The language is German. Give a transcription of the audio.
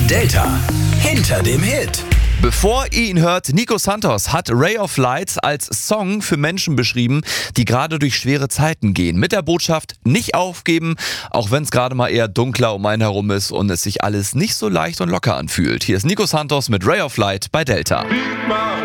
Delta hinter dem Hit. Bevor ihr ihn hört, Nico Santos hat Ray of Light als Song für Menschen beschrieben, die gerade durch schwere Zeiten gehen. Mit der Botschaft, nicht aufgeben, auch wenn es gerade mal eher dunkler um einen herum ist und es sich alles nicht so leicht und locker anfühlt. Hier ist Nico Santos mit Ray of Light bei Delta.